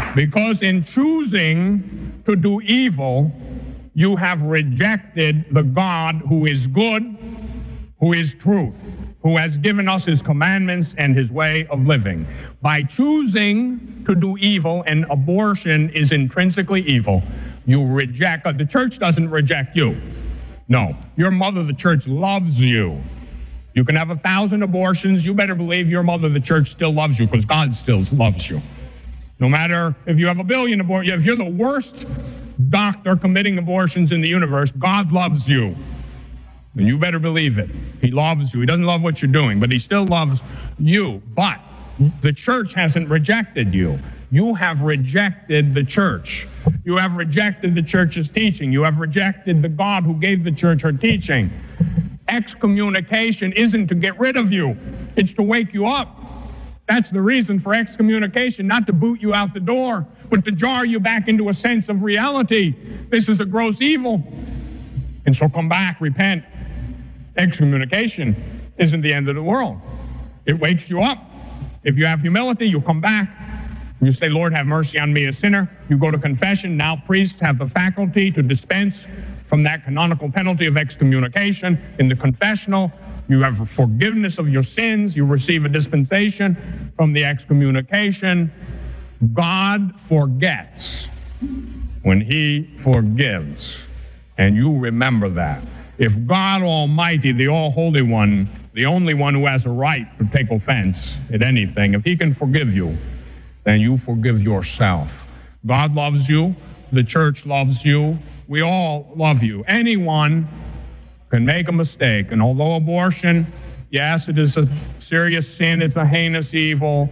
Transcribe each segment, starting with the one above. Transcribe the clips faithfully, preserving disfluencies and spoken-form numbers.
Because in choosing to do evil, you have rejected the God who is good, who is truth, who has given us his commandments and his way of living. By choosing to do evil, and abortion is intrinsically evil, you reject, the church doesn't reject you. No, your mother, the church, loves you. You can have a thousand abortions. You better believe your mother, the church, still loves you, because God still loves you. No matter if you have a billion abortions, if you're the worst doctor committing abortions in the universe, God loves you. And you better believe it. He loves you. He doesn't love what you're doing, but he still loves you. But the church hasn't rejected you. You have rejected the church. You have rejected the church's teaching. You have rejected the God who gave the church her teaching. Excommunication isn't to get rid of you. It's to wake you up. That's the reason for excommunication, not to boot you out the door, but to jar you back into a sense of reality. This is a gross evil. And so come back, repent. Excommunication isn't the end of the world. It wakes you up. If you have humility, you come back. You say, Lord, have mercy on me, a sinner. You go to confession. Now priests have the faculty to dispense from that canonical penalty of excommunication. In the confessional, you have forgiveness of your sins. You receive a dispensation from the excommunication. God forgets when he forgives. And you remember that. If God Almighty, the All-Holy One, the only one who has a right to take offense at anything, if he can forgive you, then you forgive yourself. God loves you. The church loves you. We all love you. Anyone can make a mistake. And although abortion, yes, it is a serious sin, it's a heinous evil,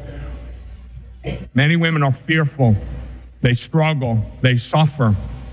many women are fearful. They struggle. They suffer.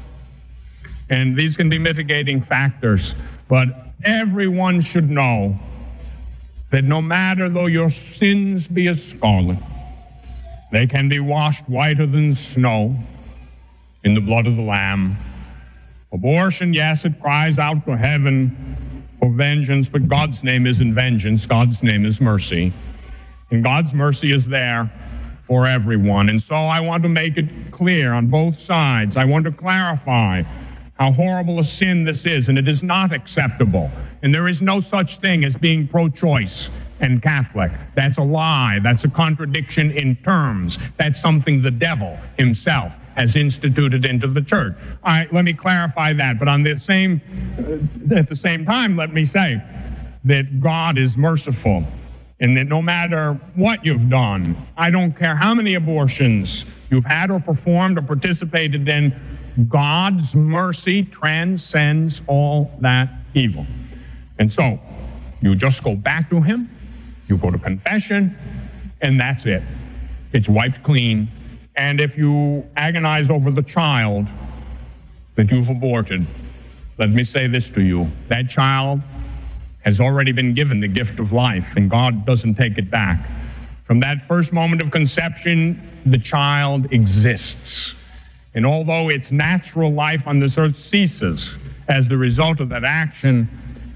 And these can be mitigating factors. But everyone should know that no matter though your sins be as scarlet, they can be washed whiter than snow in the blood of the Lamb. Abortion, yes, it cries out to heaven for vengeance, but God's name isn't vengeance. God's name is mercy. And God's mercy is there for everyone. And so I want to make it clear on both sides. I want to clarify how horrible a sin this is, and it is not acceptable. And there is no such thing as being pro-choice and Catholic. That's a lie. That's a contradiction in terms. That's something the devil himself has instituted into the church. All right, let me clarify that. But on the same, uh, at the same time, let me say that God is merciful, and that no matter what you've done, I don't care how many abortions you've had or performed or participated in, God's mercy transcends all that evil. And so, you just go back to him, you go to confession, and that's it. It's wiped clean. And if you agonize over the child that you've aborted, let me say this to you. That child has already been given the gift of life, and God doesn't take it back. From that first moment of conception, the child exists. And although its natural life on this earth ceases as the result of that action,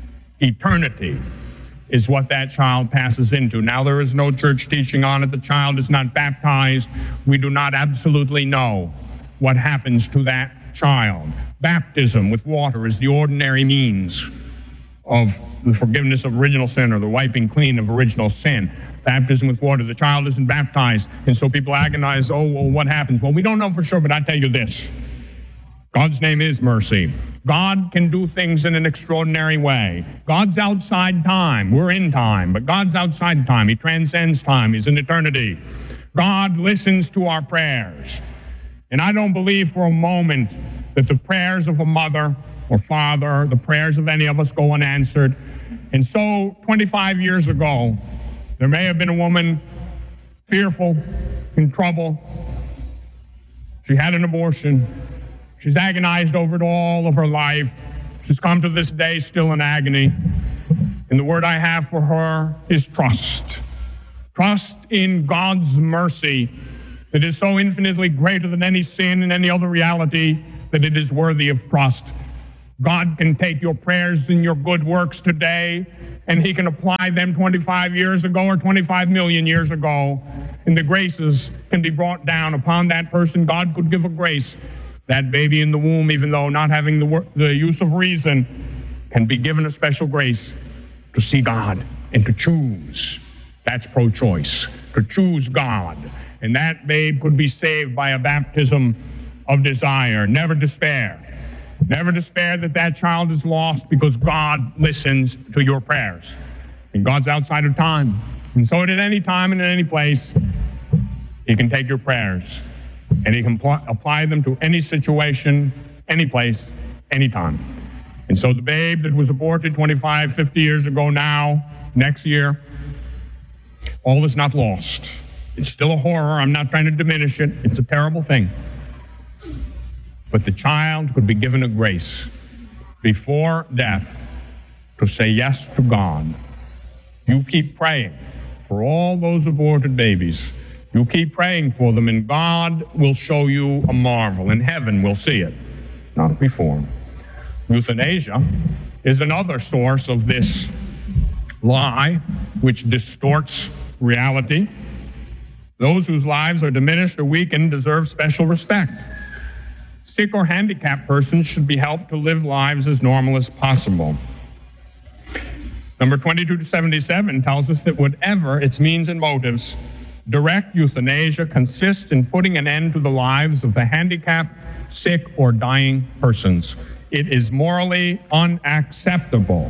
eternity is what that child passes into. Now, there is no church teaching on it. The child is not baptized. We do not absolutely know what happens to that child. Baptism with water is the ordinary means of the forgiveness of original sin, or the wiping clean of original sin. Baptism with water. The child isn't baptized. And so people agonize, oh, well, what happens? Well, we don't know for sure, but I tell you this. God's name is mercy. God can do things in an extraordinary way. God's outside time. We're in time, but God's outside time. He transcends time. He's in eternity. God listens to our prayers. And I don't believe for a moment that the prayers of a mother or father, the prayers of any of us, go unanswered. And so, twenty-five years ago, there may have been a woman fearful, in trouble. She had an abortion. She's agonized over it all of her life. She's come to this day still in agony. And the word I have for her is trust. Trust in God's mercy that is so infinitely greater than any sin and any other reality that it is worthy of trust. God can take your prayers and your good works today, and he can apply them twenty-five years ago or twenty-five million years ago, and the graces can be brought down upon that person. God could give a grace. That baby in the womb, even though not having the, wor- the use of reason, can be given a special grace to see God and to choose. That's pro-choice, to choose God. And that babe could be saved by a baptism of desire. Never despair. Never despair that that child is lost, because God listens to your prayers. And God's outside of time. And so at any time and in any place, he can take your prayers. And he can pl- apply them to any situation, any place, any time. And so the babe that was aborted twenty-five, fifty years ago now, next year, all is not lost. It's still a horror. I'm not trying to diminish it. It's a terrible thing. But the child could be given a grace before death to say yes to God. You keep praying for all those aborted babies. You keep praying for them, and God will show you a marvel. In heaven, we'll see it, not before. Euthanasia is another source of this lie which distorts reality. Those whose lives are diminished or weakened deserve special respect. Sick or handicapped persons should be helped to live lives as normal as possible. Number twenty-two seventy-seven tells us that whatever its means and motives, direct euthanasia consists in putting an end to the lives of the handicapped, sick, or dying persons. It is morally unacceptable.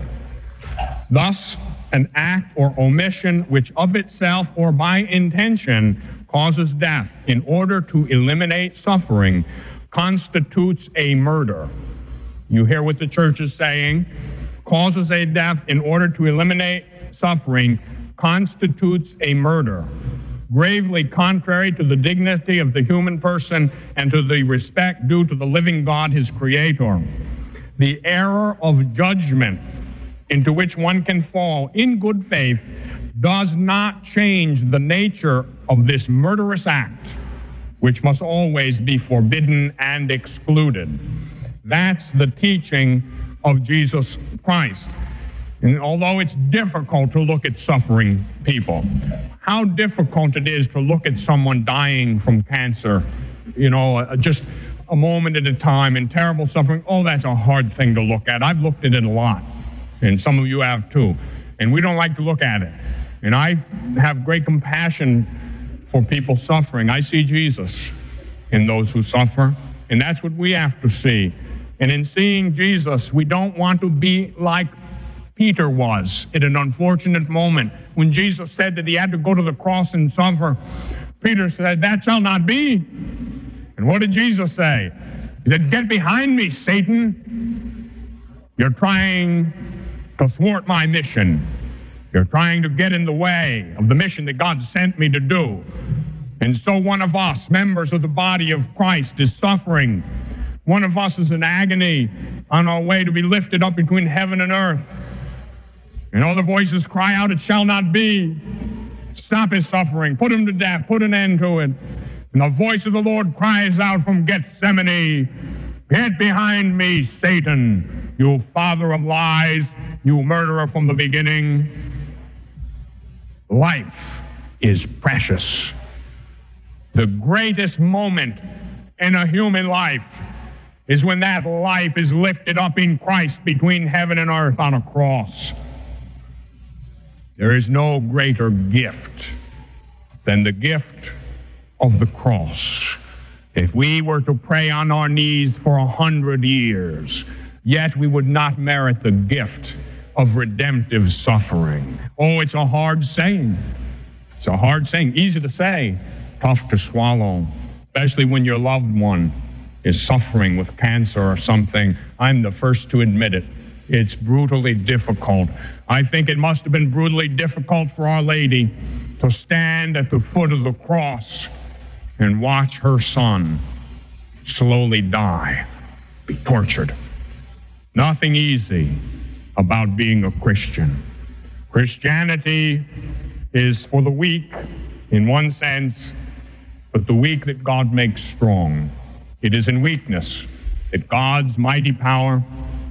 Thus, an act or omission which of itself or by intention causes death in order to eliminate suffering constitutes a murder. You hear what the church is saying? Causes a death in order to eliminate suffering constitutes a murder. Gravely contrary to the dignity of the human person and to the respect due to the living God, his creator. The error of judgment into which one can fall in good faith does not change the nature of this murderous act, which must always be forbidden and excluded. That's the teaching of Jesus Christ. And although it's difficult to look at suffering people, how difficult it is to look at someone dying from cancer, you know, just a moment at a time in terrible suffering, oh, that's a hard thing to look at. I've looked at it a lot, and some of you have too. And we don't like to look at it. And I have great compassion for people suffering. I see Jesus in those who suffer, and that's what we have to see. And in seeing Jesus, we don't want to be like Peter was at an unfortunate moment when Jesus said that he had to go to the cross and suffer. Peter said, "That shall not be." And what did Jesus say? He said, "Get behind me, Satan. You're trying to thwart my mission. You're trying to get in the way of the mission that God sent me to do." And so one of us, members of the body of Christ, is suffering. One of us is in agony on our way to be lifted up between heaven and earth. And all the voices cry out, "It shall not be. Stop his suffering. Put him to death. Put an end to it." And the voice of the Lord cries out from Gethsemane, "Get behind me, Satan, you father of lies, you murderer from the beginning." Life is precious. The greatest moment in a human life is when that life is lifted up in Christ between heaven and earth on a cross. There is no greater gift than the gift of the cross. If we were to pray on our knees for a hundred years, yet we would not merit the gift of redemptive suffering. Oh, it's a hard saying. It's a hard saying. Easy to say, tough to swallow, especially when your loved one is suffering with cancer or something. I'm the first to admit it. It's brutally difficult. I think it must have been brutally difficult for Our Lady to stand at the foot of the cross and watch her son slowly die, be tortured. Nothing easy about being a Christian. Christianity is for the weak in one sense, but the weak that God makes strong. It is in weakness that God's mighty power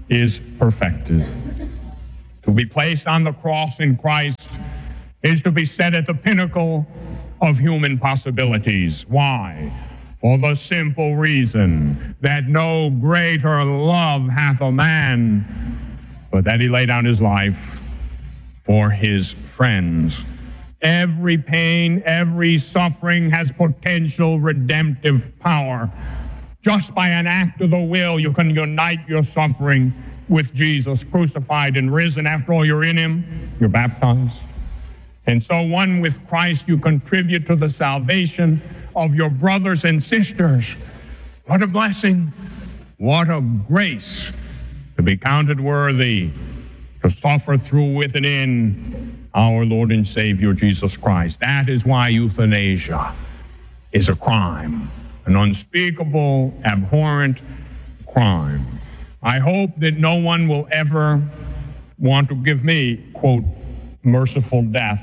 is perfected. To be placed on the cross in Christ is to be set at the pinnacle of human possibilities. Why? For the simple reason that no greater love hath a man, but that he lay down his life for his friends. Every pain, every suffering has potential redemptive power. Just by an act of the will, you can unite your suffering with Jesus crucified and risen. After all, you're in him, you're baptized. And so one with Christ, you contribute to the salvation of your brothers and sisters. What a blessing. What a grace to be counted worthy to suffer through with and in our Lord and Savior Jesus Christ. That is why euthanasia is a crime, an unspeakable, abhorrent crime. I hope that no one will ever want to give me, quote, merciful death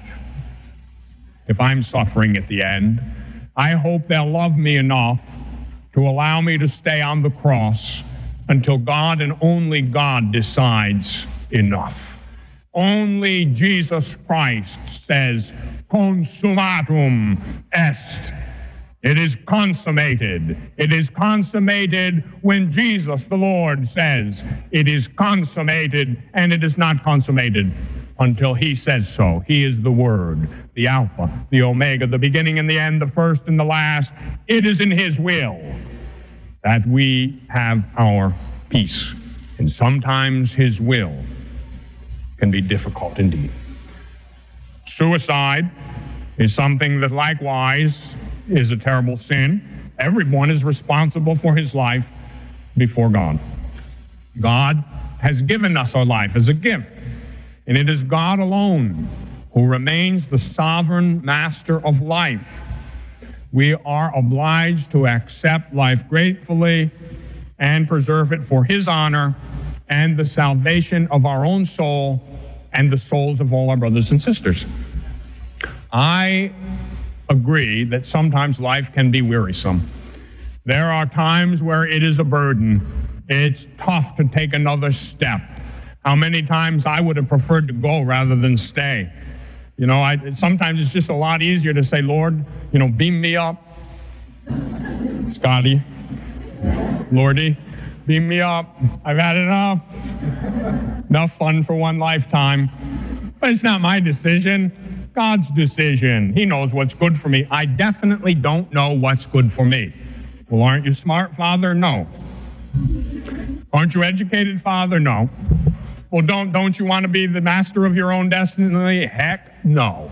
if I'm suffering at the end. I hope they'll love me enough to allow me to stay on the cross until God and only God decides enough. Only Jesus Christ says, consummatum est. It is consummated. It is consummated when Jesus, the Lord, says it is consummated, and it is not consummated until he says so. He is the Word, the Alpha, the Omega, the beginning and the end, the first and the last. It is in his will that we have our peace. And sometimes his will can be difficult indeed. Suicide is something that likewise is a terrible sin. Everyone is responsible for his life before God. God has given us our life as a gift, and it is God alone who remains the sovereign master of life. We are obliged to accept life gratefully and preserve it for his honor and the salvation of our own soul and the souls of all our brothers and sisters. I agree that sometimes life can be wearisome. There are times where it is a burden. It's tough to take another step. How many times I would have preferred to go rather than stay. You know, I, sometimes it's just a lot easier to say, Lord, you know, beam me up. Scotty, Lordy, beam me up. I've had enough. Enough fun for one lifetime. But it's not my decision. God's decision. He knows what's good for me. I definitely don't know what's good for me. Well, aren't you smart, Father? No. Aren't you educated, Father? No. Well, don't don't you want to be the master of your own destiny? Heck, no.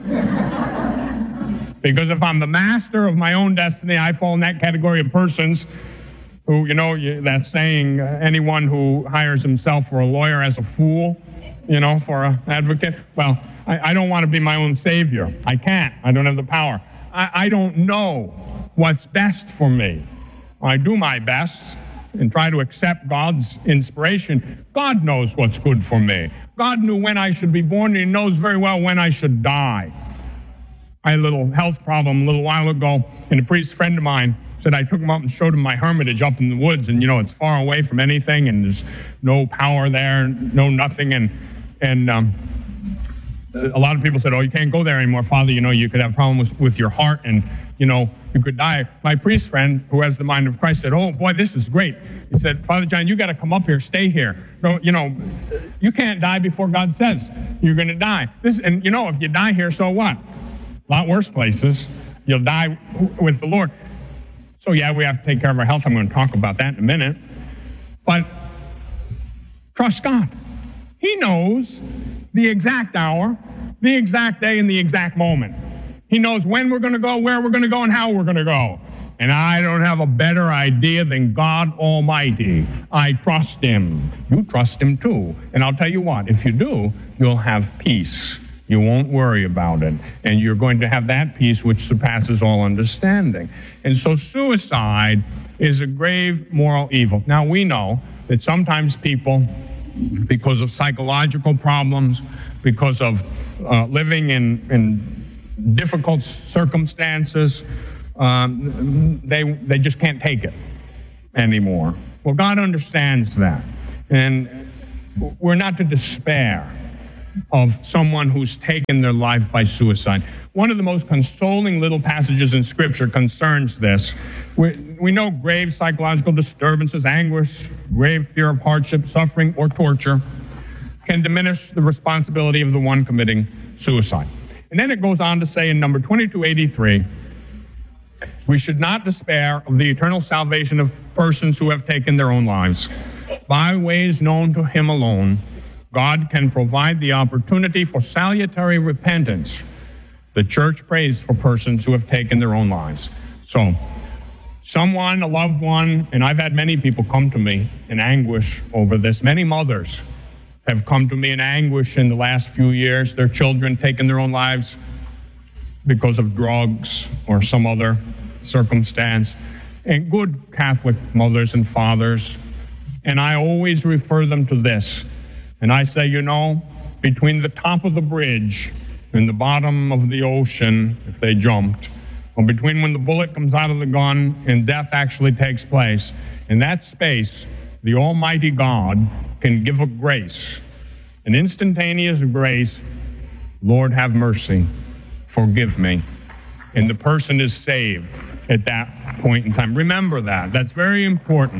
Because if I'm the master of my own destiny, I fall in that category of persons who, you know, that saying, uh, anyone who hires himself for a lawyer as a fool, you know, for an advocate. Well, I, I don't want to be my own savior. I can't. I don't have the power. I, I don't know what's best for me. I do my best and try to accept God's inspiration. God knows what's good for me. God knew when I should be born, and he knows very well when I should die. I had a little health problem a little while ago, and a priest friend of mine said I took him up and showed him my hermitage up in the woods, and, you know, it's far away from anything, and there's no power there, no nothing, and and um, a lot of people said, oh, you can't go there anymore, Father, you know, you could have problems with, with your heart, and, you know, you could die. My priest friend, who has the mind of Christ, said, oh, boy, this is great. He said, Father John, you got to come up here, stay here. No, you know, you can't die before God says you're going to die. This, and, you know, if you die here, so what? A lot worse places. You'll die with the Lord. So, yeah, we have to take care of our health. I'm going to talk about that in a minute. But trust God. He knows the exact hour, the exact day, and the exact moment. He knows when we're going to go, where we're going to go, and how we're going to go. And I don't have a better idea than God Almighty. I trust him. You trust him too. And I'll tell you what, if you do, you'll have peace. You won't worry about it. And you're going to have that peace which surpasses all understanding. And so suicide is a grave moral evil. Now, we know that sometimes people, because of psychological problems, because of uh, living in, in difficult circumstances, um, they they just can't take it anymore. Well, God understands that. And we're not to despair of someone who's taken their life by suicide. One of the most consoling little passages in Scripture concerns this. We, we know grave psychological disturbances, anguish, grave fear of hardship, suffering, or torture can diminish the responsibility of the one committing suicide. And then it goes on to say in number twenty-two eighty-three, we should not despair of the eternal salvation of persons who have taken their own lives. By ways known to Him alone, God can provide the opportunity for salutary repentance. The church prays for persons who have taken their own lives. So, someone, a loved one, and I've had many people come to me in anguish over this. Many mothers have come to me in anguish in the last few years, their children taken their own lives because of drugs or some other circumstance. And good Catholic mothers and fathers. And I always refer them to this. And I say, you know, between the top of the bridge and the bottom of the ocean, if they jumped, or between when the bullet comes out of the gun and death actually takes place, in that space, the Almighty God can give a grace, an instantaneous grace. Lord, have mercy, forgive me. And the person is saved at that point in time. Remember that. That's very important.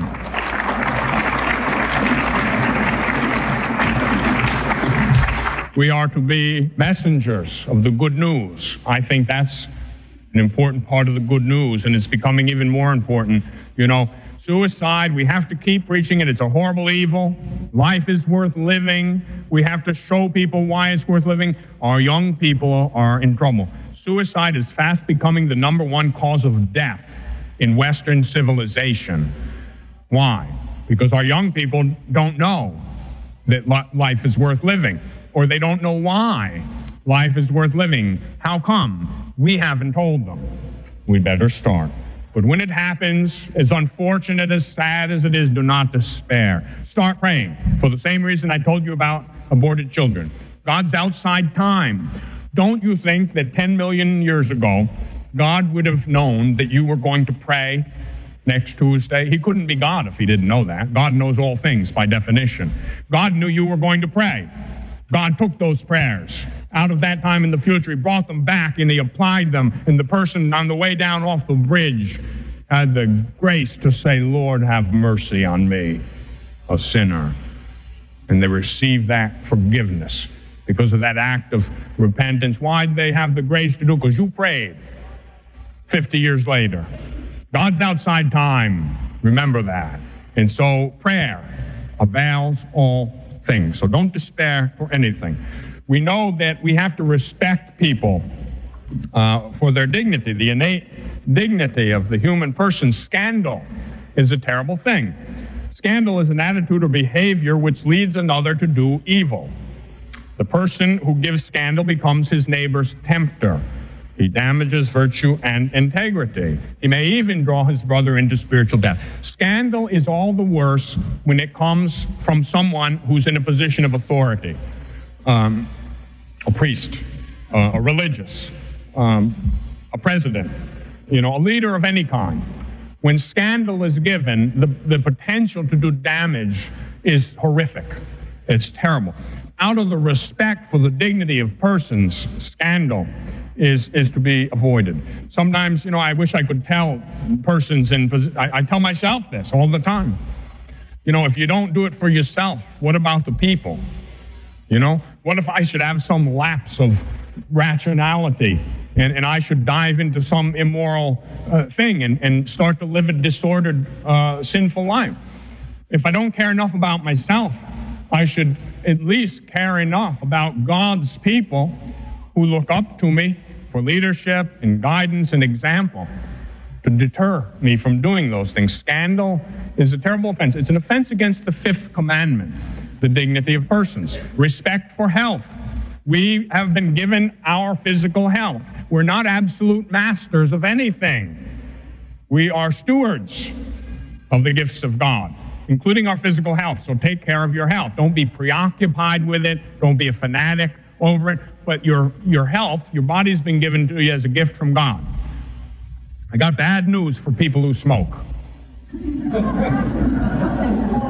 We are to be messengers of the good news. I think that's an important part of the good news, and it's becoming even more important. You know, suicide, we have to keep preaching it. It's a horrible evil. Life is worth living. We have to show people why it's worth living. Our young people are in trouble. Suicide is fast becoming the number one cause of death in Western civilization. Why? Because our young people don't know that life is worth living, or they don't know why life is worth living. How come? We haven't told them. We better start. But when it happens, as unfortunate, as sad as it is, do not despair. Start praying for the same reason I told you about aborted children. God's outside time. Don't you think that ten million years ago, God would have known that you were going to pray next Tuesday? He couldn't be God if He didn't know that. God knows all things by definition. God knew you were going to pray. God took those prayers out of that time in the future. He brought them back and He applied them. And the person on the way down off the bridge had the grace to say, Lord, have mercy on me, a sinner. And they received that forgiveness because of that act of repentance. Why did they have the grace to do? Because you prayed fifty years later. God's outside time. Remember that. And so prayer avails all things. So don't despair for anything. We know that we have to respect people uh, for their dignity, the innate dignity of the human person. Scandal is a terrible thing. Scandal is an attitude or behavior which leads another to do evil. The person who gives scandal becomes his neighbor's tempter. He damages virtue and integrity. He may even draw his brother into spiritual death. Scandal is all the worse when it comes from someone who's in a position of authority. Um, a priest, uh, a religious, um, a president, you know, a leader of any kind. When scandal is given, the, the potential to do damage is horrific. It's terrible. Out of the respect for the dignity of persons, scandal is is to be avoided. Sometimes, you know, I wish I could tell persons, in, I, I tell myself this all the time. You know, if you don't do it for yourself, what about the people? You know, what if I should have some lapse of rationality and, and I should dive into some immoral uh, thing and, and start to live a disordered, uh, sinful life? If I don't care enough about myself, I should at least care enough about God's people who look up to me for leadership and guidance and example to deter me from doing those things. Scandal is a terrible offense. It's an offense against the fifth commandment, the dignity of persons. Respect for health. We have been given our physical health. We're not absolute masters of anything. We are stewards of the gifts of God, including our physical health. So take care of your health. Don't be preoccupied with it. Don't be a fanatic over it. But your your health, your body's been given to you as a gift from God. I got bad news for people who smoke.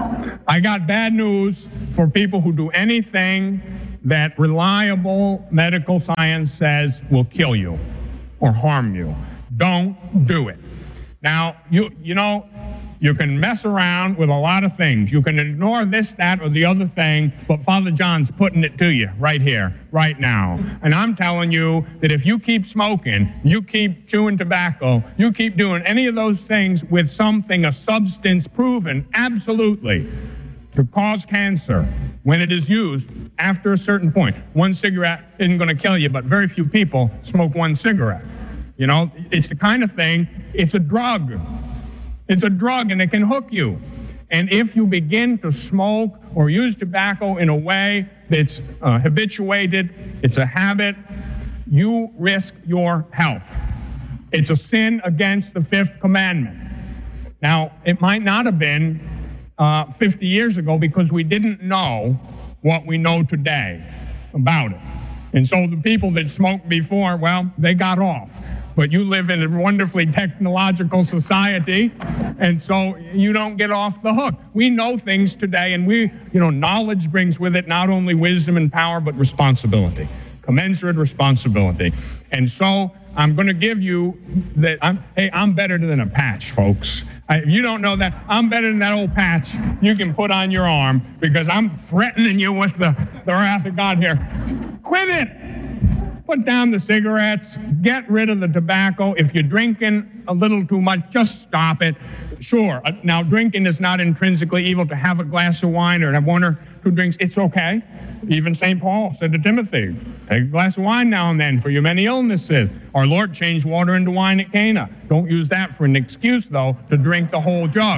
I got bad news for people who do anything that reliable medical science says will kill you or harm you. Don't do it. Now, you you know, you can mess around with a lot of things. You can ignore this, that, or the other thing, but Father John's putting it to you right here, right now. And I'm telling you that if you keep smoking, you keep chewing tobacco, you keep doing any of those things with something, a substance proven absolutely to cause cancer when it is used after a certain point. One cigarette isn't going to kill you, but very few people smoke one cigarette. You know, it's the kind of thing, it's a drug. It's a drug, and it can hook you. And if you begin to smoke or use tobacco in a way that's uh, habituated, it's a habit, you risk your health. It's a sin against the fifth commandment. Now, it might not have been uh, fifty years ago because we didn't know what we know today about it. And so the people that smoked before, well, they got off. But you live in a wonderfully technological society, and so you don't get off the hook. We know things today, and we, you know, knowledge brings with it not only wisdom and power, but responsibility, commensurate responsibility. And so I'm going to give you that, I'm, hey, I'm better than a patch, folks. I, if you don't know that, I'm better than that old patch you can put on your arm, because I'm threatening you with the, the wrath of God here. Quit it! Put down the cigarettes, get rid of the tobacco. If you're drinking a little too much, just stop it. Sure, uh, now drinking is not intrinsically evil. To have a glass of wine or have one or two drinks, it's okay. Even Saint Paul said to Timothy, take a glass of wine now and then for your many illnesses. Our Lord changed water into wine at Cana. Don't use that for an excuse, though, to drink the whole jug.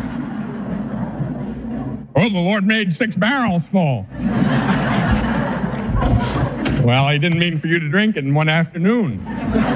Oh, the Lord made six barrels full. Well, he didn't mean for you to drink it in one afternoon.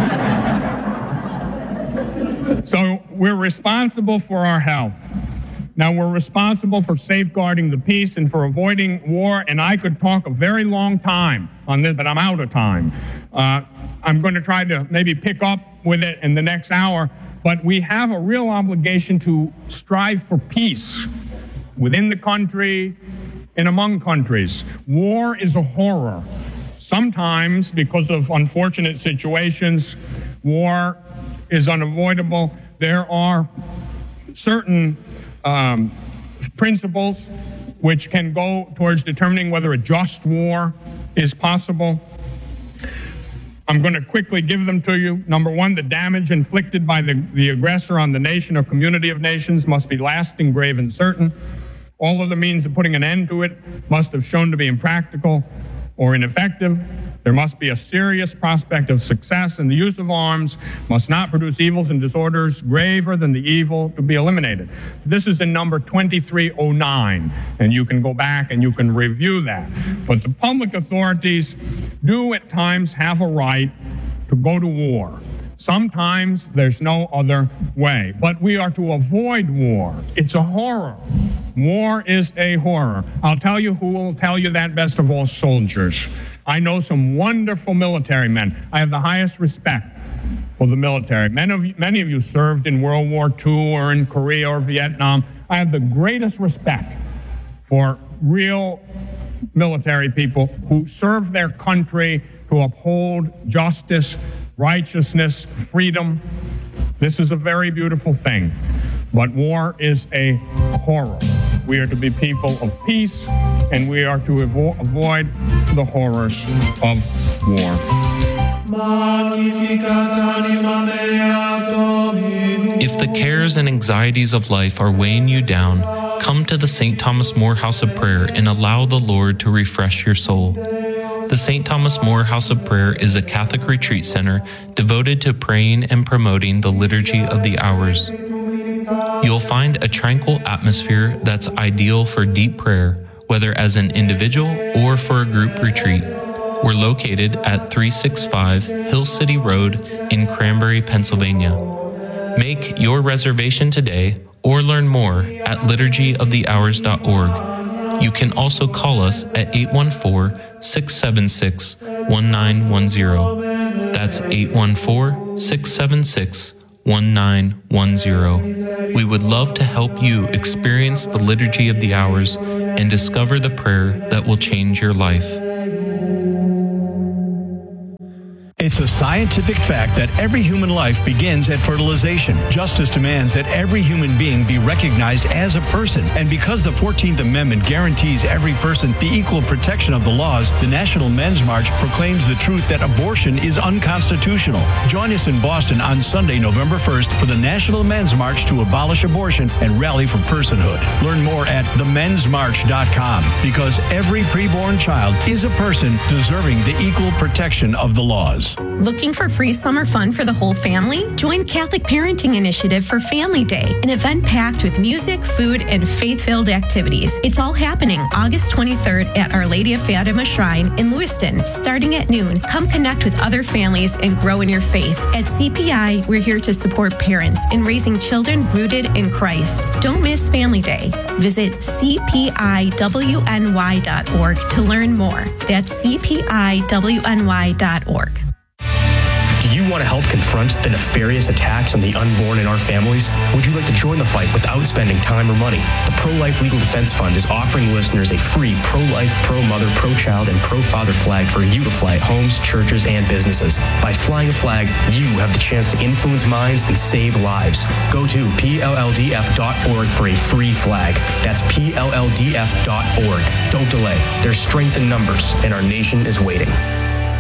So we're responsible for our health. Now, we're responsible for safeguarding the peace and for avoiding war, and I could talk a very long time on this, but I'm out of time. Uh, I'm going to try to maybe pick up with it in the next hour, but we have a real obligation to strive for peace within the country and among countries. War is a horror. Sometimes, because of unfortunate situations, war is unavoidable. There are certain um, principles which can go towards determining whether a just war is possible. I'm going to quickly give them to you. Number one, the damage inflicted by the, the aggressor on the nation or community of nations must be lasting, grave, and certain. All of the means of putting an end to it must have shown to be impractical or ineffective. There must be a serious prospect of success, and the use of arms must not produce evils and disorders graver than the evil to be eliminated. This is in number twenty-three oh nine, and you can go back and you can review that. But the public authorities do at times have a right to go to war. Sometimes there's no other way, but we are to avoid war. It's a horror. War is a horror. I'll tell you who will tell you that best of all: soldiers. I know some wonderful military men. I have the highest respect for the military. Many of you, many of you served in World War Two or in Korea or Vietnam. I have the greatest respect for real military people who serve their country to uphold justice, righteousness, freedom. This is a very beautiful thing, but war is a horror. We are to be people of peace, and we are to avo- avoid the horrors of war. If the cares and anxieties of life are weighing you down, come to the Saint Thomas More House of Prayer and allow the Lord to refresh your soul. The Saint Thomas More House of Prayer is a Catholic retreat center devoted to praying and promoting the Liturgy of the Hours. You'll find a tranquil atmosphere that's ideal for deep prayer, whether as an individual or for a group retreat. We're located at three sixty-five Hill City Road in Cranberry, Pennsylvania. Make your reservation today or learn more at liturgy of the hours dot org. You can also call us at eight one four, six seven six, one nine one zero. That's eight one four, six seven six, one nine one zero. We would love to help you experience the Liturgy of the Hours and discover the prayer that will change your life. It's a scientific fact that every human life begins at fertilization. Justice demands that every human being be recognized as a person. And because the fourteenth Amendment guarantees every person the equal protection of the laws, the National Men's March proclaims the truth that abortion is unconstitutional. Join us in Boston on Sunday, November first for the National Men's March to abolish abortion and rally for personhood. Learn more at the mens march dot com, because every preborn child is a person deserving the equal protection of the laws. Looking for free summer fun for the whole family? Join Catholic Parenting Initiative for Family Day, an event packed with music, food, and faith-filled activities. It's all happening August twenty-third at Our Lady of Fatima Shrine in Lewiston, starting at noon. Come connect with other families and grow in your faith. At C P I, we're here to support parents in raising children rooted in Christ. Don't miss Family Day. Visit c p i w n y dot org to learn more. That's c p i w n y dot org. Do you want to help confront the nefarious attacks on the unborn in our families? Would you like to join the fight without spending time or money? The Pro-Life Legal Defense Fund is offering listeners a free pro-life, pro-mother, pro-child, and pro-father flag for you to fly at homes, churches, and businesses. By flying a flag, you have the chance to influence minds and save lives. Go to p l l d f dot org for a free flag. That's p l l d f dot org. Don't delay. There's strength in numbers, and our nation is waiting.